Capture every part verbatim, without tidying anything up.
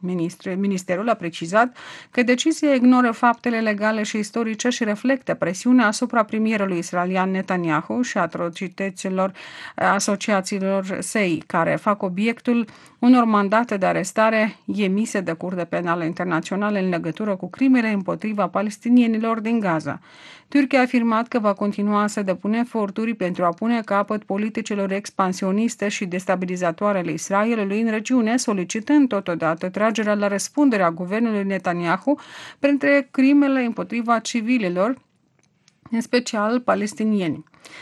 Ministerul a precizat că decizia ignoră faptele legale și istorice și reflectă presiunea asupra premierului israelian Netanyahu și atrocităților asociațiilor săi, care fac obiectul unor mandate de arestare emise de Curte Penală Internațională în legătură cu crimele împotriva palestinienilor din Gaza. Turcia a afirmat că va continua să depună eforturi pentru a pune capăt politicilor expansioniste și destabilizatoare ale Israelului în regiune, solicitând totodată tragerea la răspundere a guvernului Netanyahu printre crimele împotriva civililor, în special palestinieni.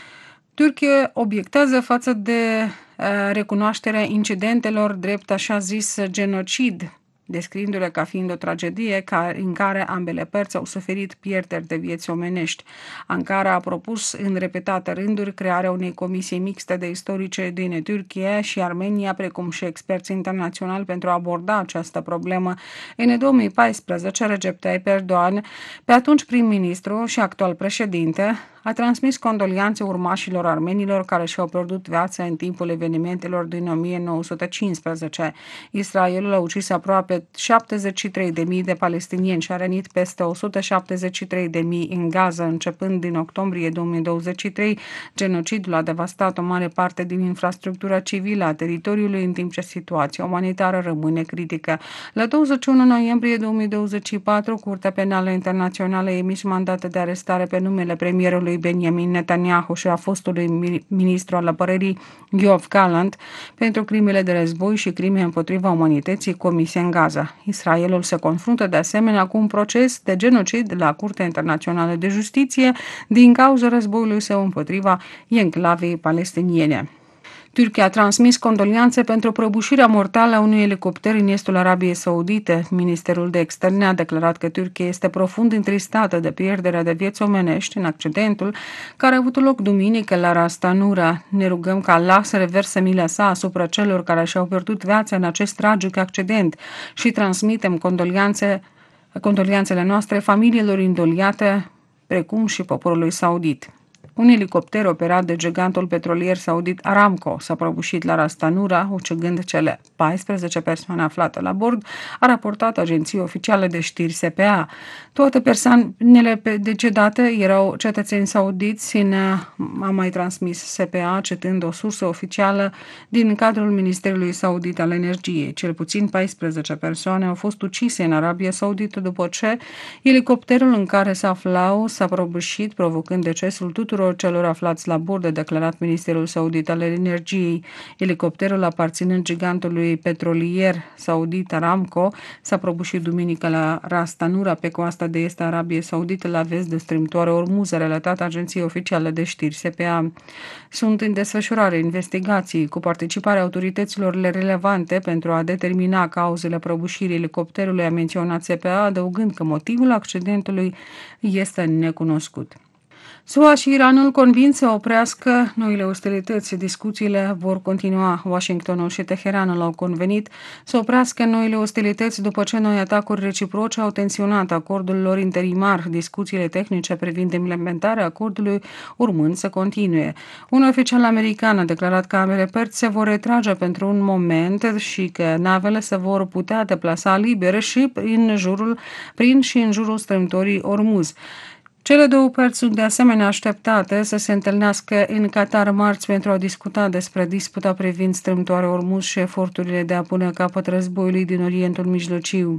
Turcia obiectează față de uh, recunoașterea incidentelor drept așa zis genocid, descriindu-le ca fiind o tragedie ca, în care ambele părți au suferit pierderi de vieți omenești. Ankara a propus în repetate rânduri crearea unei comisii mixte de istorice din Turcia și Armenia, precum și experți internaționali pentru a aborda această problemă. În două mii paisprezece, Recep Tayyip Erdogan, pe atunci prim-ministru și actual președinte, a transmis condolianțe urmașilor armenilor care și-au pierdut viața în timpul evenimentelor din o mie nouă sute cincisprezece. Israelul a ucis aproape șaptezeci și trei de mii de palestinieni și a rănit peste o sută șaptezeci și trei de mii în Gaza, începând din octombrie două mii douăzeci și trei. Genocidul a devastat o mare parte din infrastructura civilă a teritoriului, în timp ce situația umanitară rămâne critică. La douăzeci și unu noiembrie două mii douăzeci și patru, Curtea Penală Internațională a emis mandate de arestare pe numele premierului Benjamin Netanyahu și a fostului ministru al apărării Yoav Gallant pentru crimele de război și crime împotriva umanității comise în Gaza. Israelul se confruntă de asemenea cu un proces de genocid la Curtea Internațională de Justiție din cauza războiului său împotriva enclavei palestiniene. Turcia a transmis condolianțe pentru prăbușirea mortală a unui elicopter în estul Arabiei Saudite. Ministerul de Externe a declarat că Turcia este profund întristată de pierderea de vieți omenești în accidentul care a avut loc duminică la Ras Tanura. Ne rugăm ca Allah să reverse mila sa asupra celor care și-au pierdut viața în acest tragic accident și transmitem condolianțe, condolianțele noastre familiilor indoliate, precum și poporului saudit. Un elicopter operat de gigantul petrolier saudit Aramco s-a prăbușit la Ras Tanura, ucigând cele paisprezece persoane aflate la bord, a raportat agenția oficială de știri S P A. Toate persoanele decedate erau cetățeni saudiți, a mai transmis S P A, citând o sursă oficială din cadrul Ministerului Saudit al Energiei. Cel puțin paisprezece persoane au fost ucise în Arabia Saudită după ce elicopterul în care se aflau s-a prăbușit, provocând decesul tuturor celor aflați la bord, a declarat Ministerul Saudit al Energiei. Elicopterul aparținând gigantului petrolier saudit Aramco s-a prăbușit duminică la Ras Tanura, pe coasta de est a Arabiei Saudite, la vest de strâmtoare Ormuz, a relatat agenția oficială de știri S P A. Sunt în desfășurare investigații cu participarea autorităților relevante pentru a determina cauzele prăbușirii elicopterului, a menționat S P A, adăugând că motivul accidentului este necunoscut. S U A și Iranul convin să oprească noile ostilități. Discuțiile vor continua. Washingtonul și Teheranul au convenit să oprească noile ostilități după ce noi atacuri reciproce au tensionat acordul lor interimar. Discuțiile tehnice privind implementarea acordului urmând să continue. Un oficial american a declarat că ambele părți se vor retrage pentru un moment și că navele se vor putea deplasa liber și prin, jurul, prin și în jurul strâmtorii Ormuz. Cele două părți sunt de asemenea așteptate să se întâlnească în Qatar marți pentru a discuta despre disputa privind strâmtoarea Ormuz și eforturile de a pune capăt războiului din Orientul Mijlociu.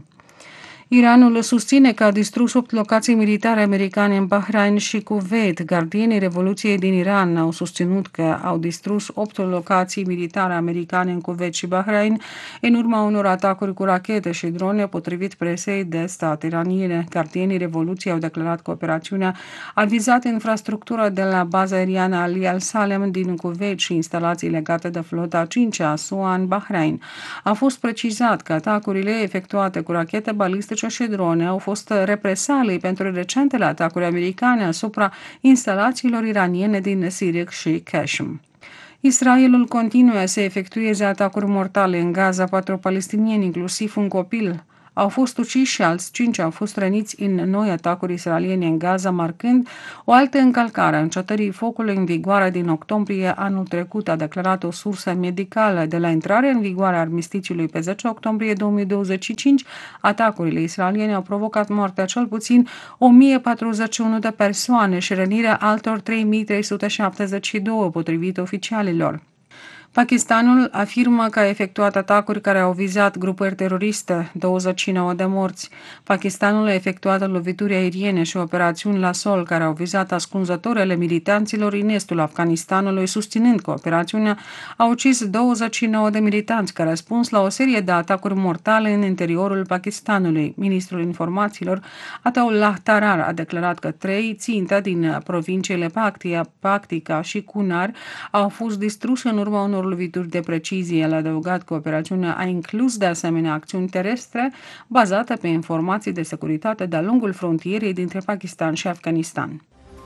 Iranul susține că a distrus opt locații militare americane în Bahrain și Kuwait. Gardienii Revoluției din Iran au susținut că au distrus opt locații militare americane în Kuwait și Bahrain în urma unor atacuri cu rachete și drone, potrivit presei de stat iraniene. Gardienii Revoluției au declarat că operațiunea a vizat infrastructura de la baza aeriană Ali Al-Salem din Kuwait și instalații legate de flota a cincea a S U A în Bahrain. A fost precizat că atacurile efectuate cu rachete balistice și drone au fost represalii pentru recentele atacuri americane asupra instalațiilor iraniene din Sirik și Qashm. Israelul continuă să efectueze atacuri mortale în Gaza. Patru palestinieni, inclusiv un copil, au fost uciși și alți cinci au fost răniți în noi atacuri israeliene în Gaza, marcând o altă încălcare a încetării focului în vigoare din octombrie anul trecut, a declarat o sursă medicală. De la intrarea în vigoare a armistițiului pe zece octombrie două mii douăzeci și cinci, atacurile israeliene au provocat moartea cel puțin o mie patruzeci și unu de persoane și rănirea altor trei mii trei sute șaptezeci și doi, potrivit oficialilor. Pakistanul afirmă că a efectuat atacuri care au vizat grupări teroriste, douăzeci și nouă de morți. Pakistanul a efectuat lovituri aeriene și operațiuni la sol care au vizat ascunzătoarele militanților în estul Afganistanului, susținând că operațiunea a ucis douăzeci și nouă de militanți ca răspuns la o serie de atacuri mortale în interiorul Pakistanului. Ministrul informațiilor, Ataullah Tarar, a declarat că trei ținte din provinciile Paktia, Paktika și Kunar au fost distruse în urma unor lovituri de precizie. El a adăugat că operațiunea a inclus de asemenea acțiuni terestre bazate pe informații de securitate de-a lungul frontierei dintre Pakistan și Afganistan.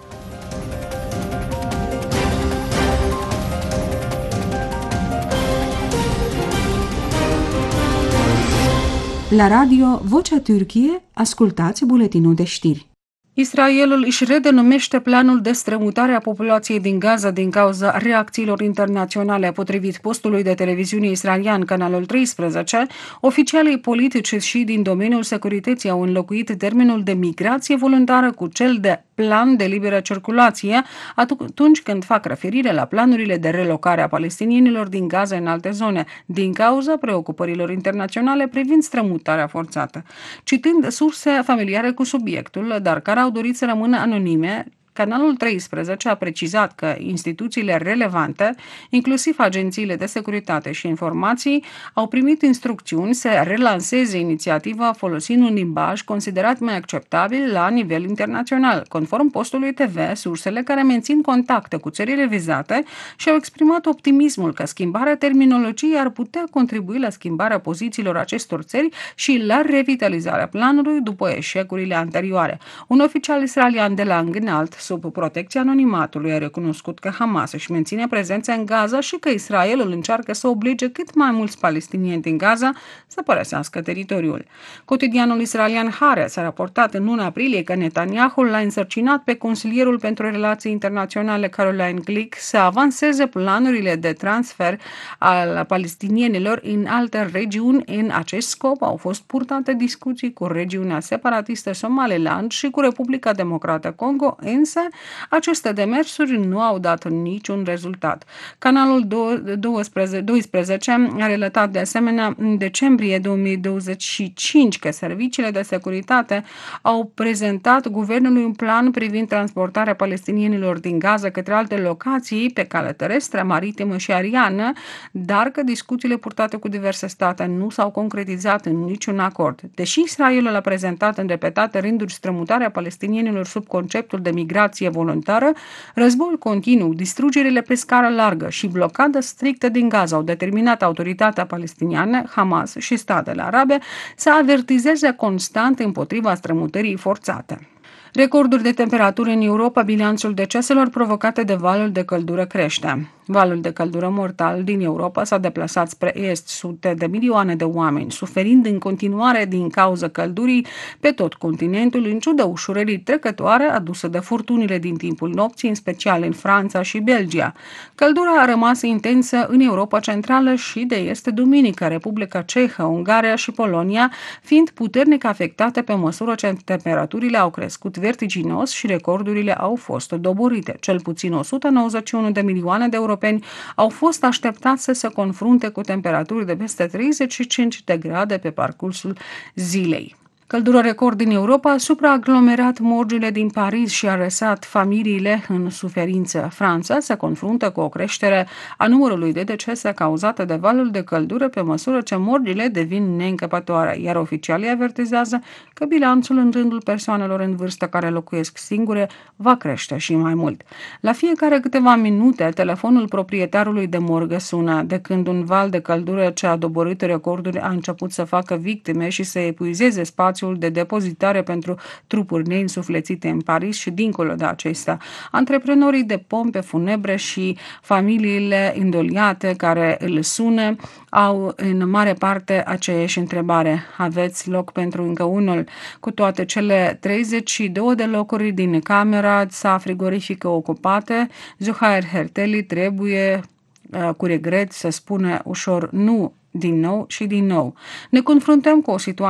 La radio Vocea Türkiye, ascultați buletinul de știri. Israelul își redenumește planul de strămutare a populației din Gaza din cauza reacțiilor internaționale. Potrivit postului de televiziune israelian Canalul treisprezece, oficialii politici și din domeniul securității au înlocuit termenul de migrație voluntară cu cel de plan de liberă circulație atunci când fac referire la planurile de relocare a palestinienilor din Gaza în alte zone, din cauza preocupărilor internaționale privind strămutarea forțată. Citând surse familiare cu subiectul, dar care au dorit să rămână anonime, Canalul treisprezece a precizat că instituțiile relevante, inclusiv agențiile de securitate și informații, au primit instrucțiuni să relanseze inițiativa folosind un limbaj considerat mai acceptabil la nivel internațional. Conform postului T V, sursele care mențin contacte cu țările vizate și-au exprimat optimismul că schimbarea terminologiei ar putea contribui la schimbarea pozițiilor acestor țări și la revitalizarea planului după eșecurile anterioare. Un oficial israelian de rang înalt sub protecția anonimatului a recunoscut că Hamas își menține prezența în Gaza și că Israelul încearcă să oblige cât mai mulți palestinieni din Gaza să părăsească teritoriul. Cotidianul israelian Haaretz a raportat în luna aprilie că Netanyahu l-a însărcinat pe consilierul pentru relații internaționale Caroline Glick să avanseze planurile de transfer al palestinienilor în alte regiuni. În acest scop au fost purtate discuții cu regiunea separatistă Somaliland și cu Republica Democrată Congo, însă aceste demersuri nu au dat niciun rezultat. Canalul doisprezece a relatat de asemenea în decembrie două mii douăzeci și cinci că serviciile de securitate au prezentat guvernului un plan privind transportarea palestinienilor din Gaza către alte locații pe cale terestră, maritimă și aeriană, dar că discuțiile purtate cu diverse state nu s-au concretizat în niciun acord. Deși Israelul a prezentat în repetate rânduri strămutarea palestinienilor sub conceptul de migrație voluntară, războiul continuu, distrugerile pe scară largă și blocada strictă din Gaza au determinat autoritatea palestiniană, Hamas și statele arabe să avertizeze constant împotriva strămutării forțate. Recorduri de temperatură în Europa, bilanțul deceselor provocate de valul de căldură crește. Valul de căldură mortal din Europa s-a deplasat spre est, sute de milioane de oameni, suferind în continuare din cauza căldurii pe tot continentul, în ciuda ușurării trecătoare adusă de furtunile din timpul nopții, în special în Franța și Belgia. Căldura a rămas intensă în Europa Centrală și de est, duminică, Republica Cehă, Ungaria și Polonia, fiind puternic afectate pe măsură ce temperaturile au crescut vertiginos și recordurile au fost doborite. Cel puțin o sută nouăzeci și unu de milioane de europeni au fost așteptați să se confrunte cu temperaturi de peste treizeci și cinci de grade pe parcursul zilei. Căldură record din Europa a supraaglomerat morgile din Paris și a lăsat familiile în suferință. Franța se confruntă cu o creștere a numărului de decese cauzate de valul de căldură pe măsură ce morgile devin neîncăpătoare, iar oficialii avertizează că bilanțul în rândul persoanelor în vârstă care locuiesc singure va crește și mai mult. La fiecare câteva minute, telefonul proprietarului de morgă sună, de când un val de căldură ce a doborât recorduri a început să facă victime și să epuizeze spațiul spațiul de depozitare pentru trupuri neînsuflețite în Paris și dincolo de acesta. Antreprenorii de pompe funebre și familiile indoliate care îl sună au în mare parte aceeași întrebare. Aveți loc pentru încă unul? Cu toate cele treizeci și două de locuri din camera sa frigorifică ocupate, Zuhair Herteli trebuie cu regret să spună ușor nu din nou și din nou. Ne confruntăm cu o situație